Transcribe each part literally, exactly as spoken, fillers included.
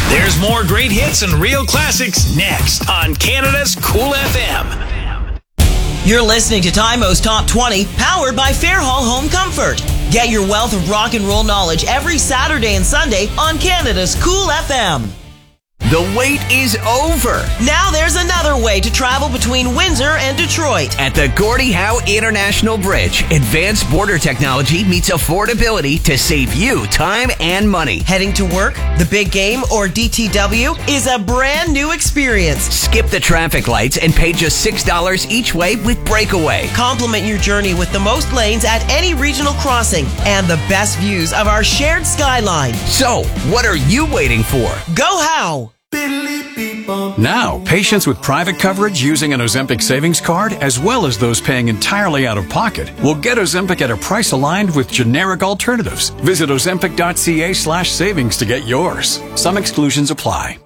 There's more great hits and real classics next on Canada's Cool F M. You're listening to Tymo's Top twenty, powered by Fairhall Home Comfort. Get your wealth of rock and roll knowledge every Saturday and Sunday on Canada's Cool F M. The wait is over. Now there's another way to travel between Windsor and Detroit. At the Gordie Howe International Bridge, advanced border technology meets affordability to save you time and money. Heading to work, the big game, or D T W is a brand new experience. Skip the traffic lights and pay just six dollars each way with Breakaway. Complement your journey with the most lanes at any regional crossing and the best views of our shared skyline. So, what are you waiting for? Go Howe! Now, patients with private coverage using an Ozempic savings card, as well as those paying entirely out of pocket, will get Ozempic at a price aligned with generic alternatives. Visit ozempic.ca slash savings to get yours. Some exclusions apply.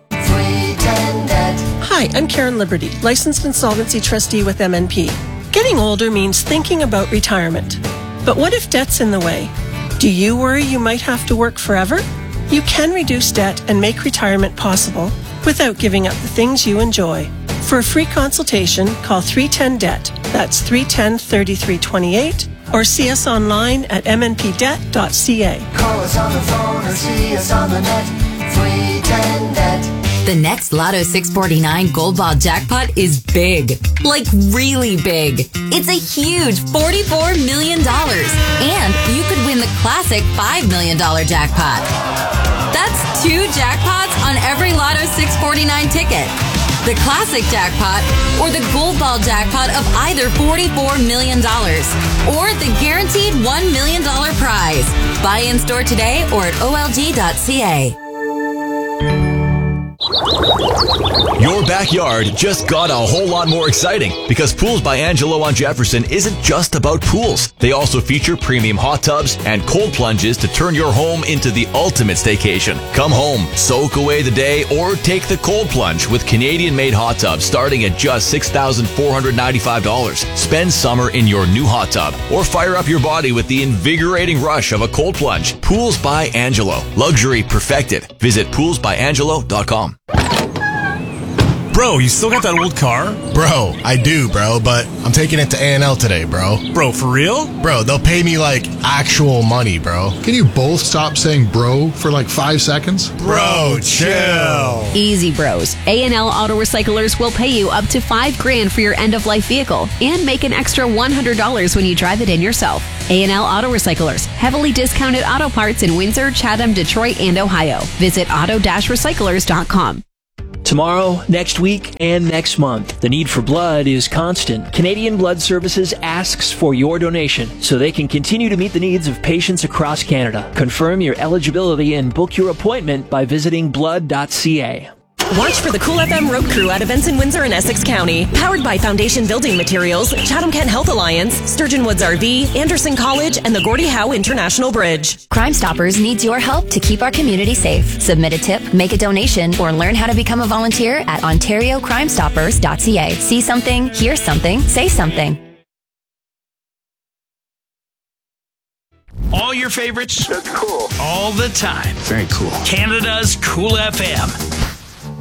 Hi, I'm Karen Liberty, licensed insolvency trustee with M N P. Getting older means thinking about retirement. But what if debt's in the way? Do you worry you might have to work forever? You can reduce debt and make retirement possible without giving up the things you enjoy. For a free consultation, call three one zero D E B T. That's three one zero, three three two eight. Or see us online at m n p debt dot c a. Call us on the phone or see us on the net. three one zero D E B T. The next Lotto six forty-nine Gold Ball jackpot is big. Like really big. It's a huge forty-four million dollars. And you could win the classic five million dollars jackpot. That's two jackpots on every Lotto six forty-nine ticket. The classic jackpot or the Gold Ball jackpot of either forty-four million dollars or the guaranteed one million dollars prize. Buy in store today or at o l g dot c a. Your backyard just got a whole lot more exciting because Pools by Angelo on Jefferson isn't just about pools. They also feature premium hot tubs and cold plunges to turn your home into the ultimate staycation. Come home, soak away the day, or take the cold plunge with Canadian-made hot tubs starting at just six thousand four hundred ninety-five dollars. Spend summer in your new hot tub or fire up your body with the invigorating rush of a cold plunge. Pools by Angelo. Luxury perfected. Visit pools by angelo dot com. Bro, you still got that old car? Bro, I do, bro, but I'm taking it to A and L today, bro. Bro, for real? Bro, they'll pay me, like, actual money, bro. Can you both stop saying bro for, like, five seconds? Bro, chill. Easy, bros. A and L Auto Recyclers will pay you up to five grand for your end-of-life vehicle and make an extra one hundred dollars when you drive it in yourself. A and L Auto Recyclers, heavily discounted auto parts in Windsor, Chatham, Detroit, and Ohio. Visit auto dash recyclers dot com. Tomorrow, next week, and next month, the need for blood is constant. Canadian Blood Services asks for your donation so they can continue to meet the needs of patients across Canada. Confirm your eligibility and book your appointment by visiting blood dot c a. Watch for the Cool F M Road Crew at events in Windsor and Essex County. Powered by Foundation Building Materials, Chatham-Kent Health Alliance, Sturgeon Woods R V, Anderson College, and the Gordie Howe International Bridge. Crime Stoppers needs your help to keep our community safe. Submit a tip, make a donation, or learn how to become a volunteer at ontario crime stoppers dot c a. See something, hear something, say something. All your favorites. That's cool. All the time. Very cool. Canada's Cool F M.